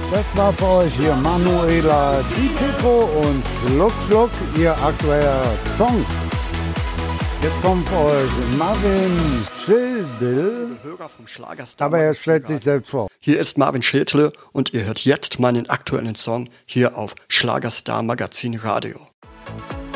Das war für euch hier Manuela Di Pico und Schluck Schluck, ihr aktueller Song. Jetzt kommt für euch Marvin Schildl, aber er stellt sich selbst vor. Hier ist Marvin Schildle und ihr hört jetzt meinen aktuellen Song hier auf Schlagerstar Magazin Radio.